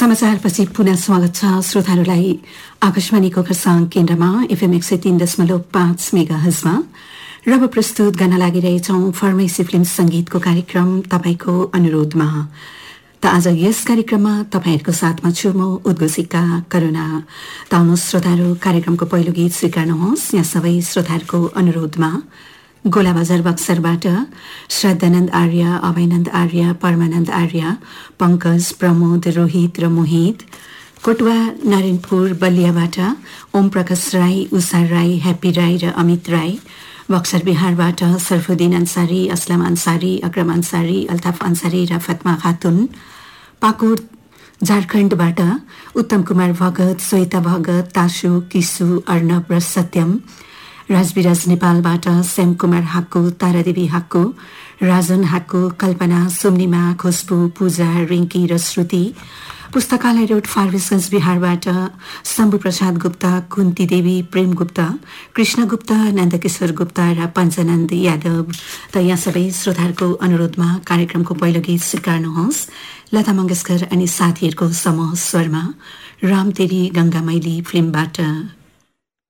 समाचारपछि पुनः स्वागत छ श्रोताहरूलाई। आकाशवाणीको खरसाङ केन्द्रमा एफएम 103.5 मेगाहर्जमा रब प्रस्तुत गर्न लागिरहेछौं फर्मेसी फिल्म संगीतको कार्यक्रम तपाईको अनुरोधमा। त आज यस कार्यक्रममा तपाईहरुको साथमा छु म उद्घोषिका करुणा। ताउनुहोस् श्रोताहरू, कार्यक्रमको पहिलो गीत स्वीकार्नुहोस्। यहाँ सबै श्रोताहरूको अनुरोधमा गोला बजार बक्सरबाट श्रद्धानन्द आर्य, अभयनन्द आर्य, परमानन्द आर्य, पंकज, प्रमोद, रोहित र मोहित, कोटवा नारायणपुर बलियाबाट ओम प्रकाश राई, उषा राई, ह्याप्पी राई र अमित राई, बक्सर बिहारबाट सरफुद्दीन अन्सारी, असलम अन्सारी, अक्रम अन्सारी, अल्ताफ अन्सारी र फात्मा खातुन, पाकुर झारखण्डबाट उत्तम कुमार भगत, श्वेता भगत, तासु, किसु, अर्णव र सत्यम, राजविराज नेपालबाट श्याम कुमार हाक्कु, तारादेवी हाक्कु, राजन हाक्कु, कल्पना, सुम्निमा, खुशबु, पूजा, रिङ्की र श्रुति, पुस्तकालय रोड फारबिसगंज बिहारबाट शम्भु प्रसाद गुप्ता, कुन्ती देवी, प्रेम गुप्ता, कृष्ण गुप्ता, नन्दकिशोर गुप्ता र पञ्चनन्द यादव। त यहाँ सबै श्रोताहरूको अनुरोधमा कार्यक्रमको पहिलो गीत स्वीकार्नुहोस्। लता मंगेशकर अनि साथीहरूको समूह स्वरमा राम तेरी गंगा मैली फिल्मबाट।